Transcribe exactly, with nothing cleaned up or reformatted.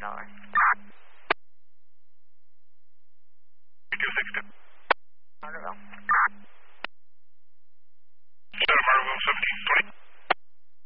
dollars. two six two. Margaretville. Santa Margaretville, seventeen twenty.